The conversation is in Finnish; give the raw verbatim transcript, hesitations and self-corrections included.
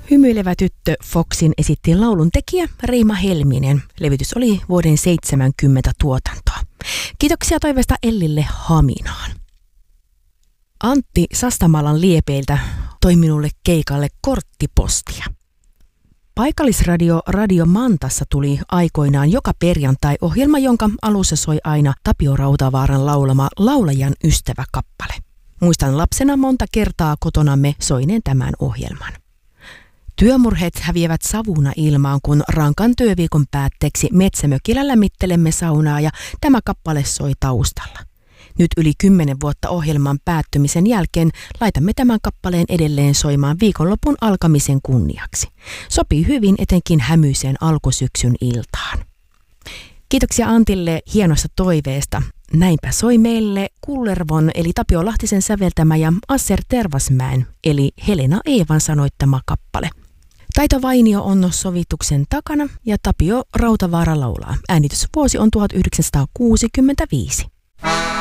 Hymyilevä tyttö Foxin esitti laulun tekijä Riima Helminen. Levytys oli vuoden seitsemänkymmentä tuotantoa. Kiitoksia toiveesta Ellille Haminaan. Antti Sastamalan Liepeiltä toi minulle keikalle korttipostia. Paikallisradio Radio Mantassa tuli aikoinaan joka perjantai ohjelma, jonka alussa soi aina Tapio Rautavaaran laulama Laulajan ystävä kappale. Muistan lapsena monta kertaa kotonamme soineen tämän ohjelman. Työmurheet häviävät savuna ilmaan, kun rankan työviikon päätteeksi metsämökillä lämmittelemme saunaa ja tämä kappale soi taustalla. Nyt yli kymmenen vuotta ohjelman päättymisen jälkeen laitamme tämän kappaleen edelleen soimaan viikonlopun alkamisen kunniaksi. Sopii hyvin etenkin hämyiseen alkusyksyn iltaan. Kiitoksia Antille hienosta toiveesta. Näinpä soi meille Kullervon eli Tapio Lahtisen säveltämä ja Asser Tervasmäen eli Helena Eevan sanoittama kappale. Taito Vainio on sovituksen takana ja Tapio Rautavaara laulaa. Äänitysvuosi on tuhatyhdeksänsataakuusikymmentäviisi.